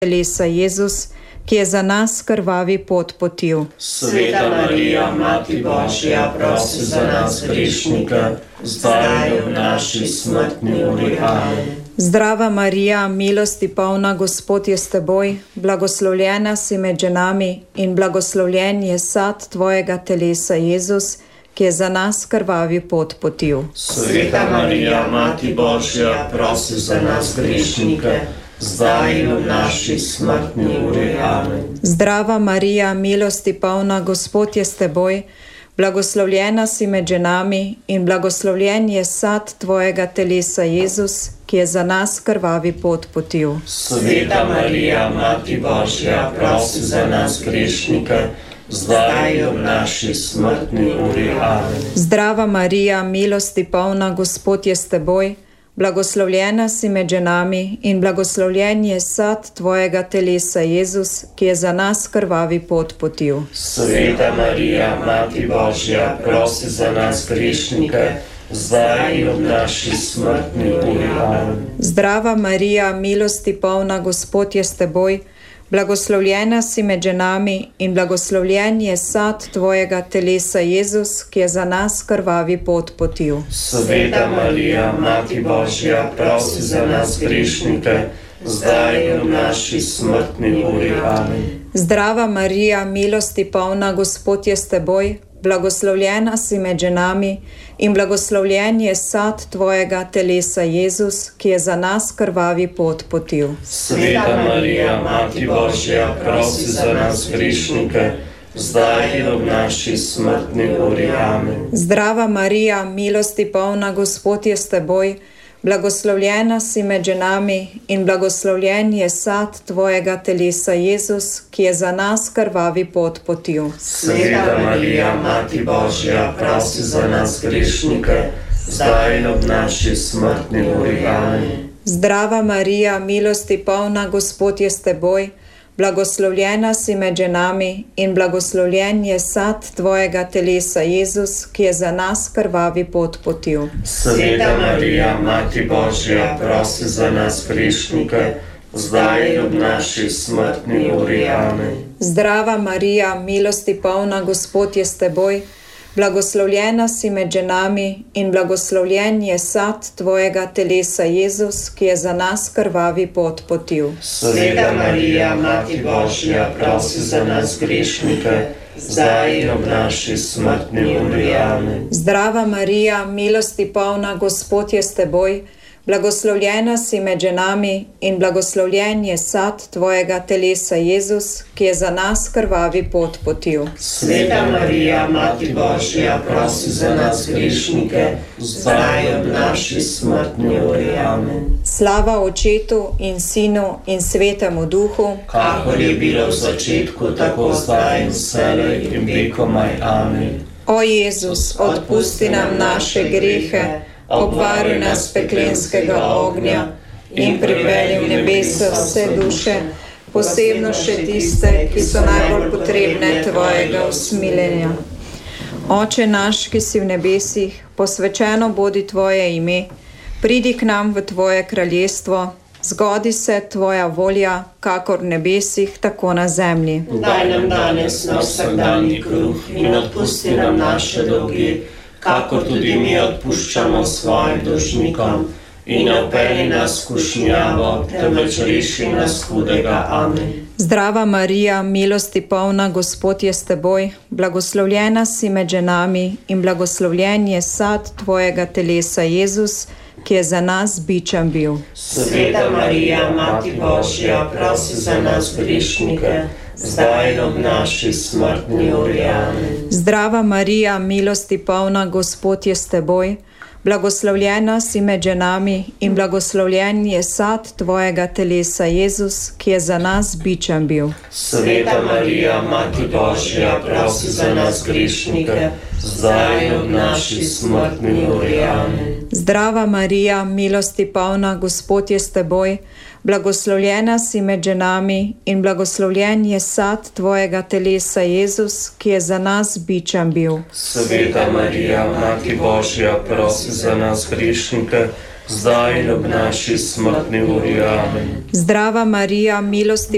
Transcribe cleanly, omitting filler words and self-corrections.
telesa Jezus, ki je za nas krvavi pot potil. Sveta Marija, Mati Božja, prosi za nas grešnike, zdaj in v naši smrtni uri. Amen. Zdrava Marija, milosti polna, Gospod je s teboj, blagoslovljena si med ženami in blagoslovljen je sad tvojega telesa Jezus, ki je za nas krvavi pot potil. Sveta Marija, Mati Božja, prosi za nas grešnike, zdaj in v naši smrtni uri. Amen. Zdrava Marija, milosti polna, Gospod je s teboj, blagoslovljena si med ženami in blagoslovljen je sad tvojega telesa Jezus, ki je za nas krvavi pot potil. Sveta Marija, Mati Božja, prosi za nas grešnike, zdaj in v naši smrtni uri. Amen. Zdrava Marija, milosti polna, Gospod je s teboj, blagoslovljena si med ženami in blagoslovljen je sad tvojega telesa Jezus, ki je za nas krvavi pot potil. Sveta Marija, Mati Božja, prosi za nas grešnike, zdaj in v naši smrtni uri. Amen. Zdrava Marija, milosti polna, Gospod je s teboj, blagoslovljena si med ženami in blagoslovljen je sad tvojega telesa Jezus, ki je za nas krvavi pot potil. Sveta Marija, Mati Božja, prosi za nas grešnike, zdaj in v naši smrtni uri. Amen. Zdrava Marija, milosti polna, Gospod je s teboj, blagoslovljena si med ženami in blagoslovljen je sad tvojega telesa Jezus, ki je za nas krvavi pot potil. Sveta Marija, Mati Božja, prosi za nas grešnike, zdaj in v naši smrtni uri. Amen. Zdrava Marija, milosti polna, Gospod je s teboj, blagoslovljena si med ženami in blagoslovljen je sad tvojega telesa Jezus, ki je za nas krvavi pot potil. Sveta Marija, Mati Božja, prosi za nas grešnike, zdaj in v naši smrtni uri. Amen. Zdrava Marija, milosti polna, Gospod je s teboj, blagoslovljena si med ženami in blagoslovljen je sad tvojega telesa Jezus, ki je za nas krvavi pot potil. Sveta Marija, Mati Božja, prosi za nas grešnike, zdaj in v naši smrtni uri. Amen. Zdrava Marija, milosti polna, Gospod je s teboj, blagoslovljena si med ženami in blagoslovljen je sad tvojega telesa Jezus, ki je za nas krvavi pot potil. Sveta Marija, Mati Božja, prosi za nas grešnike, zdaj in v naši smrtni uri. Amen. Zdrava Marija, milosti polna, Gospod je s teboj, blagoslovljena si med ženami in blagoslovljen je sad tvojega telesa Jezus, ki je za nas krvavi pot potil. Sveta Marija, Mati Božja, prosi za nas grešnike, zdaj in v naši smrtni uri. Amen. Slava Očetu in Sinu in Svetemu Duhu, kakor je bilo v začetku, tako zdaj in vselej in vekomaj. Amen. O Jezus, odpusti nam naše grehe, obvaruj nas peklenskega ognja in pripelji v nebesa vse duše, posebno še tiste, ki so najbolj potrebne tvojega usmiljenja. Oče naš, ki si v nebesih, posvečeno bodi tvoje ime, pridi k nam v tvoje kraljestvo, zgodi se tvoja volja, kakor v nebesih, tako na zemlji. Daj nam danes naš vsakdanji kruh in odpusti nam naše dolge, kakor tudi mi odpuščamo svojim dolžnikom, in ne vpelji nas v skušnjavo, temveč reši nas hudega. Amen. Zdrava Marija, milosti polna, Gospod je s teboj, blagoslovljena si med ženami in blagoslovljen je sad tvojega telesa Jezus, ki je za nas bičem bil. Sveta Marija, Mati Božja, prosi za nas grešnike, zdaj in v naši smrtni uri. Amen. Zdrava Marija, milosti polna, Gospod je s teboj, blagoslovljena si med ženami in blagoslovljen je sad tvojega telesa Jezus, ki je za nas bičem bil. Sveta Marija, Mati Božja, prosi za nas grešnike, zdaj in v naši smrtni uri. Amen. Zdrava Marija, milosti polna, Gospod je s teboj, blagoslovljena si med ženami in blagoslovljen je sad tvojega telesa Jezus, ki je za nas bičem bil. Sveta Marija, Mati Božja, prosi za nas grešnike, zdaj in ob naši smrtni uri. Amen. Zdrava Marija, milosti